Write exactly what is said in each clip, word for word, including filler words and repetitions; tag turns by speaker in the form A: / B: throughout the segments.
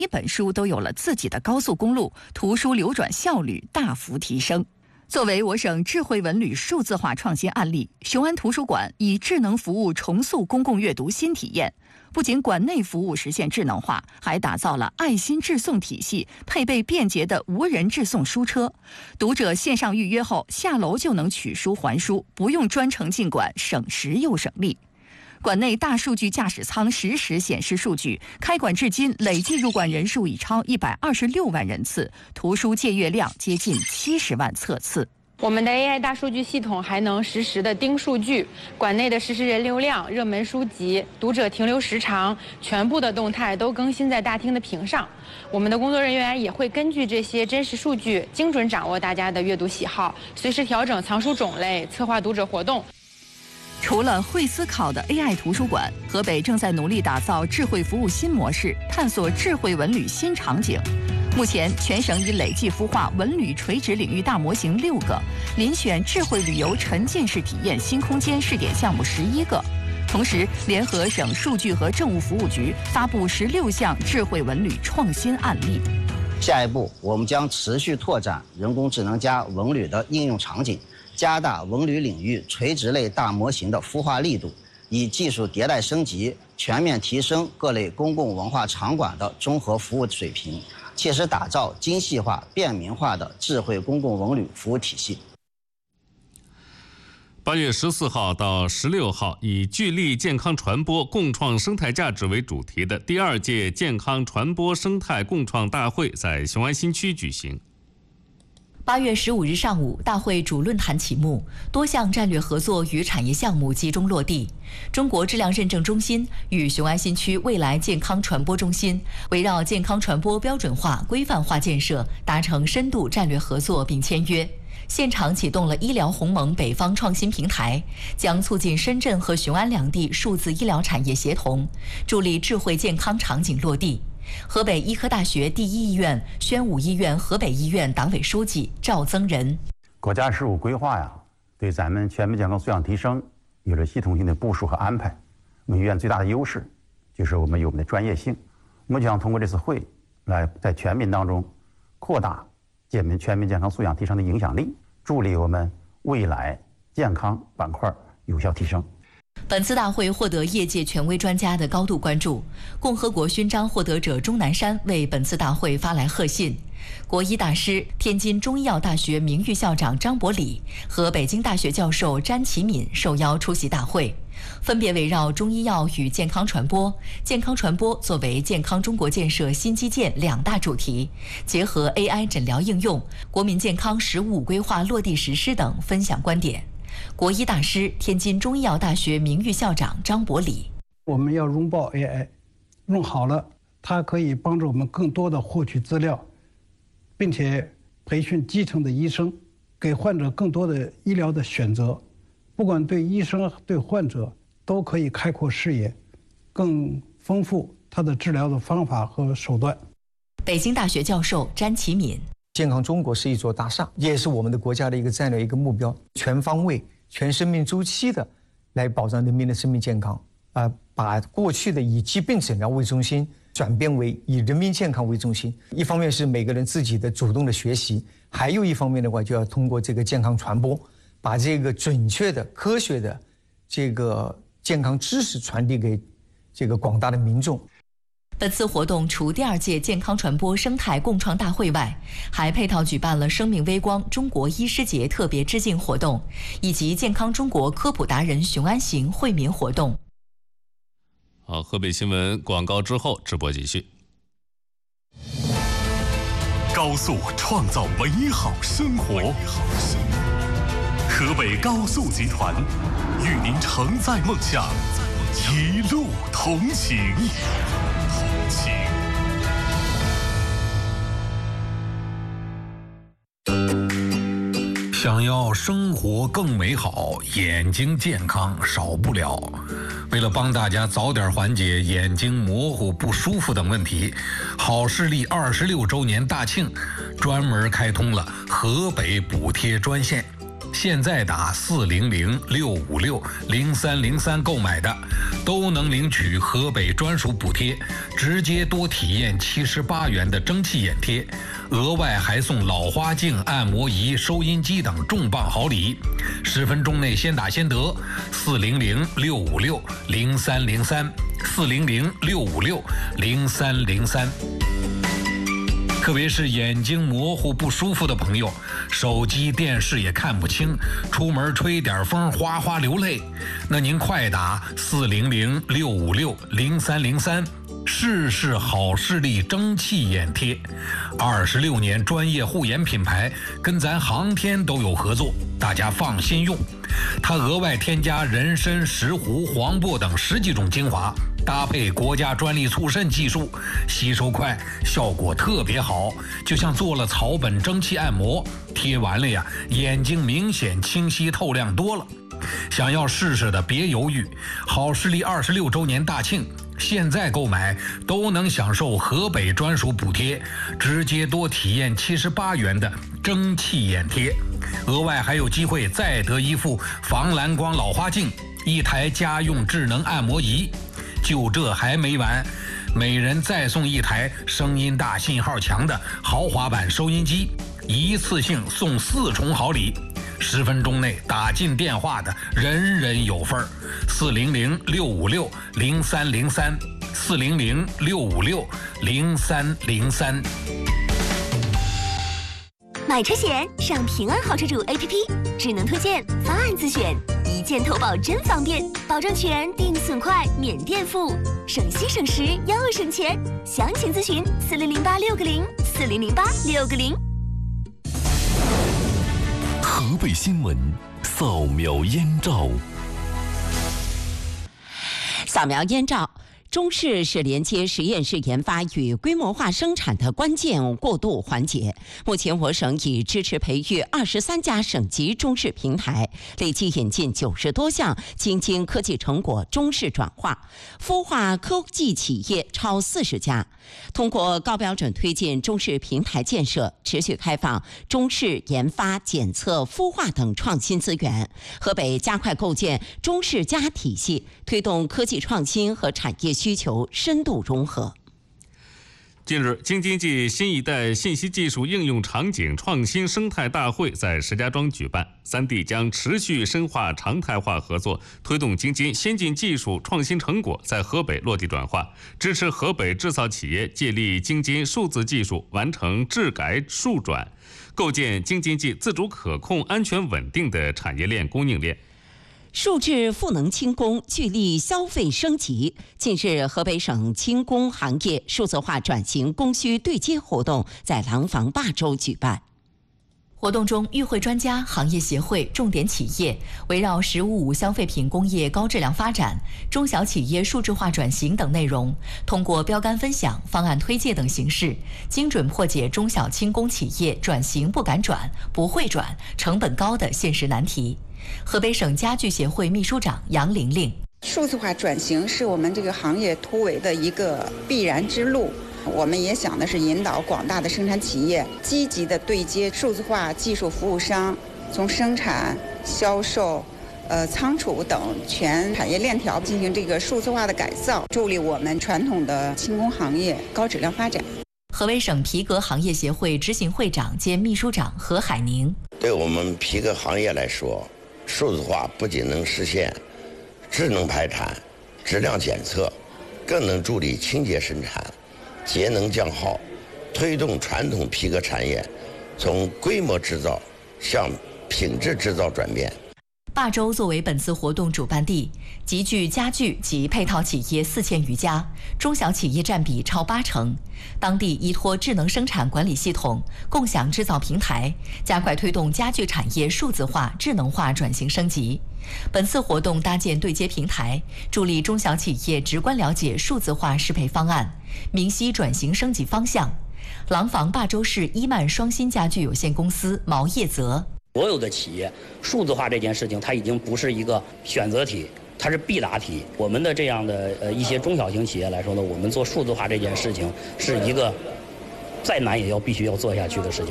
A: 一本书都有了自己的高速公路，图书流转效率大幅提升。作为我省智慧文旅数字化创新案例，雄安图书馆以智能服务重塑公共阅读新体验。不仅馆内服务实现智能化，还打造了爱心致送体系，配备便捷的无人致送书车。读者线上预约后，下楼就能取书还书，不用专程进馆，省时又省力。馆内大数据驾驶舱实时显示数据，开馆至今累计入馆人数已超一百二十六万人次，图书借阅量接近七十万册次。
B: 我们的 A I 大数据系统还能实时的盯数据，馆内的实时人流量、热门书籍、读者停留时长，全部的动态都更新在大厅的屏上。我们的工作人员也会根据这些真实数据，精准掌握大家的阅读喜好，随时调整藏书种类，策划读者活动。
A: 除了会思考的 A I 图书馆，河北正在努力打造智慧服务新模式，探索智慧文旅新场景。目前，全省已累计孵化文旅垂直领域大模型六个，遴选智慧旅游沉浸式体验新空间试点项目十一个。同时，联合省数据和政务服务局发布十六项智慧文旅创新案例。
C: 下一步，我们将持续拓展人工智能加文旅的应用场景，加大文旅领域垂直类大模型的孵化力度，以技术迭代升级，全面提升各类公共文化场馆的综合服务水平，切实打造精细化、便民化的智慧公共文旅服务体系。
D: 八月十四号到十六号，以聚力健康传播、共创生态价值为主题的第二届健康传播生态共创大会在雄安新区举行。
E: 八月十五日上午，大会主论坛启幕，多项战略合作与产业项目集中落地。中国质量认证中心与雄安新区未来健康传播中心围绕健康传播标准化、规范化建设达成深度战略合作并签约。现场启动了医疗鸿蒙北方创新平台，将促进深圳和雄安两地数字医疗产业协同，助力智慧健康场景落地。河北医科大学第一医院、宣武医院河北医院党委书记赵增仁：
F: 国家十五规划呀，对咱们全面健康素养提升有着系统性的部署和安排。我们医院最大的优势就是我们有我们的专业性。我们就想通过这次会，来在全民当中扩大健民全民健康素养提升的影响力，助力我们未来健康板块有效提升。
E: 本次大会获得业界权威专家的高度关注。共和国勋章获得者钟南山为本次大会发来贺信。国医大师、天津中医药大学名誉校长张伯礼和北京大学教授詹其敏受邀出席大会，分别围绕中医药与健康传播、健康传播作为健康中国建设新基建两大主题，结合 A I 诊疗应用、国民健康“十五五”规划落地实施等分享观点。国医大师、天津中医药大学名誉校长张伯礼：
G: 我们要拥抱 A I， 用好了，它可以帮助我们更多的获取资料，并且培训基层的医生，给患者更多的医疗的选择。不管对医生对患者都可以开阔视野，更丰富他的治疗的方法和手段。
E: 北京大学教授詹其敏：
H: 健康中国是一座大厦，也是我们的国家的一个战略一个目标，全方位、全生命周期的来保障人民的生命健康啊、呃，把过去的以疾病诊疗为中心转变为以人民健康为中心。一方面是每个人自己的主动的学习，还有一方面的话就要通过这个健康传播，把这个准确的、科学的这个健康知识传递给这个广大的民众。
E: 本次活动除第二届健康传播生态共创大会外，还配套举办了生命微光中国医师节特别致敬活动，以及健康中国科普达人雄安行惠民活动。
D: 好，河北新闻广告之后直播继续。
I: 高速创造美好生活，河北高速集团与您承载梦想，一路同行。
J: 想要生活更美好，眼睛健康少不了。为了帮大家早点缓解眼睛模糊、不舒服等问题，好视力二十六周年大庆专门开通了河北补贴专线。 现在打四零零六五六零三零三购买的，都能领取河北专属补贴，直接多体验七十八元的蒸汽眼贴，额外还送老花镜、按摩仪、收音机等重磅好礼。十分钟内先打先得，四零零六五六零三零三，四零零六五六零三零三。特别是眼睛模糊不舒服的朋友，手机电视也看不清，出门吹点风哗哗流泪，那您快打四零零六五六零三零三，试试好视力蒸汽眼贴。二十六年专业护眼品牌，跟咱航天都有合作，大家放心用。它额外添加人参、石斛、黄柏等十几种精华，搭配国家专利促渗技术，吸收快，效果特别好，就像做了草本蒸汽按摩，贴完了呀，眼睛明显清晰透亮多了。想要试试的别犹豫，好视力二十六周年大庆，现在购买都能享受河北专属补贴，直接多体验七十八元的蒸汽眼贴，额外还有机会再得一副防蓝光老花镜，一台家用智能按摩仪。就这还没完，每人再送一台声音大、信号强的豪华版收音机，一次性送四重好礼。十分钟内打进电话的人人有份儿。四零零六五六零三零三，四零零六五六零三零三。
K: 买车险上平安好车主 A P P， 智能推荐，方案自选，一键投保真方便，保证全，定损快，免垫付，省心省时又省钱。详情咨询四零零八六个零四零零八六个零。
I: 河北新闻扫描燕赵。
L: 扫描燕赵。中试是连接实验室研发与规模化生产的关键过渡环节。目前，我省已支持培育二十三家省级中试平台，累计引进九十多项京津科技成果中试转化，孵化科技企业超四十家。通过高标准推进中试平台建设，持续开放中试研发、检测、孵化等创新资源。河北加快构建中试加体系，推动科技创新和产业需求深度融合。
D: 近日，京津冀新一代信息技术应用场景创新生态大会在石家庄举办，三地将持续深化常态化合作，推动京津先进技术创新成果在河北落地转化，支持河北制造企业借力京津数字技术完成治改数转，构建京津冀自主可控、安全稳定的产业链供应链。
L: 数字赋能轻工，聚力消费升级。近日，河北省轻工行业数字化转型供需对接活动在廊坊坝州举办。
E: 活动中，与会专家、行业协会、重点企业围绕“十五五”消费品工业高质量发展、中小企业数字化转型等内容，通过标杆分享、方案推介等形式，精准破解中小轻工企业转型不敢转、不会转、成本高的现实难题。河北省家具协会秘书长杨玲玲：
M: 数字化转型是我们这个行业突围的一个必然之路。我们也想的是引导广大的生产企业积极的对接数字化技术服务商，从生产、销售、呃仓储等全产业链条进行这个数字化的改造，助力我们传统的轻工行业高质量发展。
E: 河北省皮革行业协会执行会长兼秘书长何海宁：
N: 对我们皮革行业来说，数字化不仅能实现智能排产、质量检测，更能助力清洁生产、节能降耗，推动传统皮革产业从规模制造向品质制造转变。
E: 坝州作为本次活动主办地，集聚家具及配套企业四千余家，中小企业占比超八成。当地依托智能生产管理系统、共享制造平台，加快推动家具产业数字化、智能化转型升级。本次活动搭建对接平台，助力中小企业直观了解数字化适配方案，明晰转型升级方向。廊坊坝州市伊曼双新家具有限公司毛业泽：
O: 所有的企业数字化这件事情，它已经不是一个选择题，它是必答题。我们的这样的呃一些中小型企业来说呢，我们做数字化这件事情是一个再难也要必须要做下去的事情。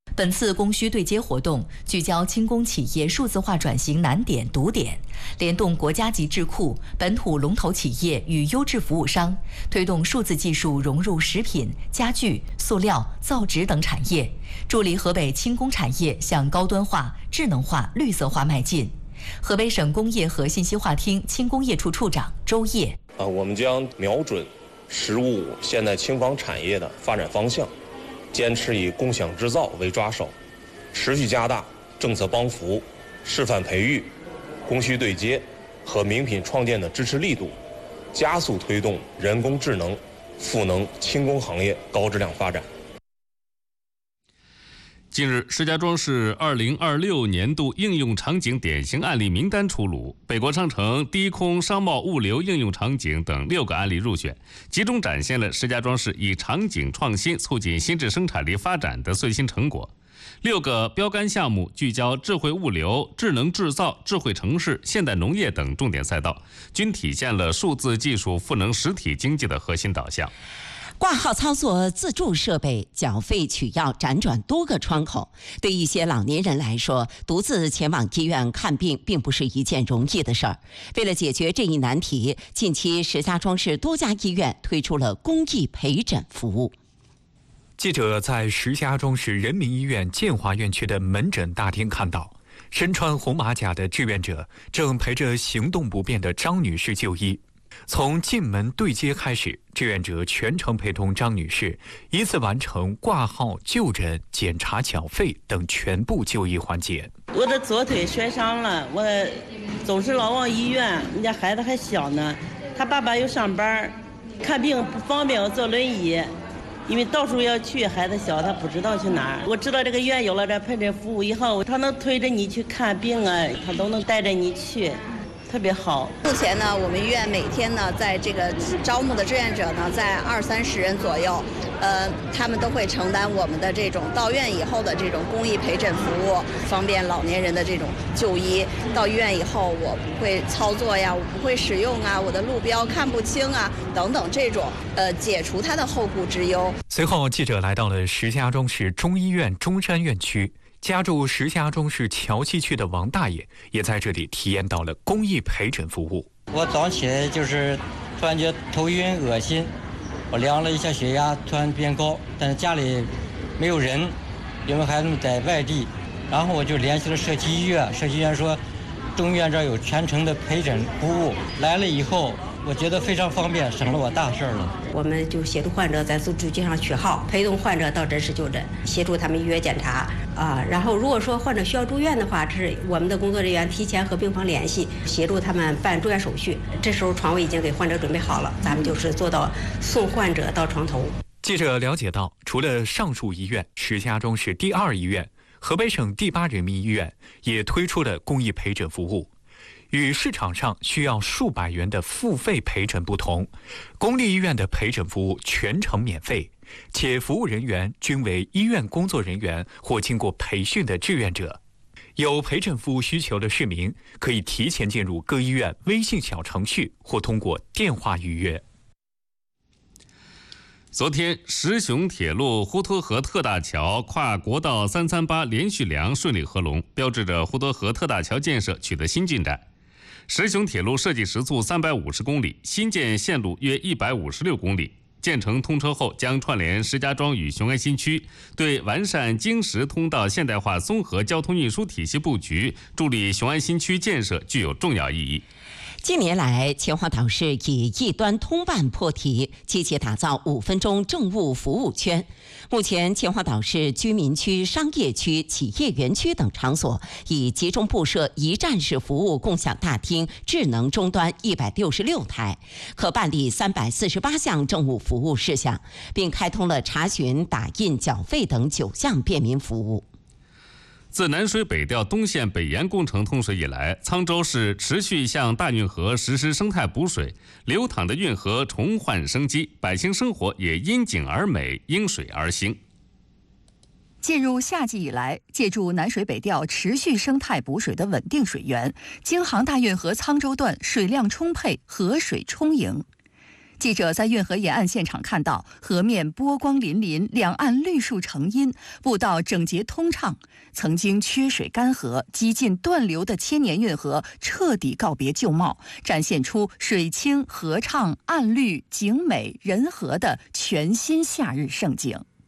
E: 本次供需对接活动聚焦轻工企业数字化转型难点堵点，联动国家级智库、本土龙头企业与优质服务商，推动数字技术融入食品、家具、塑料、造纸等产业，助力河北轻工产业向高端化、智能化、绿色化迈进。河北省工业和信息化厅轻工业处处长周烨：
P: 啊，我们将瞄准“十五五”现代轻纺产业的发展方向。坚持以共享制造为抓手，持续加大政策帮扶、示范培育、供需对接和名品创建的支持力度，加速推动人工智能、赋能轻工行业高质量发展。
D: 近日，石家庄市二零二六年度应用场景典型案例名单出炉，北国商城、低空商贸物流应用场景等六个案例入选，集中展现了石家庄市以场景创新促进新质生产力发展的最新成果。六个标杆项目聚焦智慧物流、智能制造、智慧城市、现代农业等重点赛道，均体现了数字技术赋能实体经济的核心导向。
L: 挂号操作自助设备、缴费取药辗转多个窗口，对一些老年人来说，独自前往医院看病并不是一件容易的事儿。为了解决这一难题，近期石家庄市多家医院推出了公益陪诊服务。
Q: 记者在石家庄市人民医院建华院区的门诊大厅看到，身穿红马甲的志愿者正陪着行动不便的张女士就医。从进门对接开始，志愿者全程陪同张女士，依次完成挂号、就诊、检查、缴费等全部就医环节。
R: 我的左腿摔伤了，我总是老往医院，人家孩子还小呢，他爸爸又上班，看病不方便，我坐轮椅，因为到处要去，孩子小，他不知道去哪儿。我知道这个医院有了这陪诊服务以后，他能推着你去看病啊，他都能带着你去。特别好。
S: 目前呢，我们医院每天呢，在这个招募的志愿者呢，在二三十人左右，呃，他们都会承担我们的这种到院以后的这种公益陪诊服务，方便老年人的这种就医。到医院以后，我不会操作呀，我不会使用啊，我的路标看不清啊，等等这种，呃，解除他的后顾之忧。
Q: 随后，记者来到了石家庄市中医院中山院区。家住石家庄市桥西区的王大爷也在这里体验到了公益陪诊服务。
T: 我早上起来就是突然觉头晕恶心，我量了一下血压，突然变高，但是家里没有人，因为孩子们在外地，然后我就联系了社区医院，社区医院说中医院这儿有全程的陪诊服务，来了以后我觉得非常方便，省了我大事了。
U: 我们就协助患者在自助机上取号，陪同患者到诊室就诊，协助他们预约检查啊。然后如果说患者需要住院的话，这是我们的工作人员提前和病房联系，协助他们办住院手续。这时候床位已经给患者准备好了，咱们就是做到送患者到床头。
Q: 记者了解到，除了上述医院，石家庄市第二医院、河北省第八人民医院也推出了公益陪诊服务。与市场上需要数百元的付费陪诊不同，公立医院的陪诊服务全程免费，且服务人员均为医院工作人员或经过培训的志愿者。有陪诊服务需求的市民可以提前进入各医院微信小程序或通过电话预约。
D: 昨天，石雄铁路呼沱河特大桥跨国道三三八连续梁顺利合龙，标志着呼沱河特大桥建设取得新进展。石雄铁路设计时速三百五十公里，新建线路约一百五十六公里。建成通车后，将串联石家庄与雄安新区，对完善京石通道现代化综合交通运输体系布局，助力雄安新区建设具有重要意义。
L: 近年来，秦皇岛市以一端通办破题，积极打造五分钟政务服务圈。目前，秦皇岛市居民区、商业区、企业园区等场所已集中布设一站式服务共享大厅、智能终端一百六十六台，可办理三百四十八项政务服务事项，并开通了查询、打印、缴费等九项便民服务。
D: 自南水北调东线北延工程通水以来，沧州市持续向大运河实施生态补水，流淌的运河重焕生机，百姓生活也因景而美，因水而兴。
A: 进入夏季以来，借助南水北调持续生态补水的稳定水源，京杭大运河沧州段水量充沛，河水充盈。 记者在运河沿岸现场看到，河面波光粼粼，两岸绿树成荫，步道整洁通畅。曾经缺水干涸、几近断流的千年运河彻底告别旧貌，展现出水清河畅、岸绿景美人和的全新夏日盛景。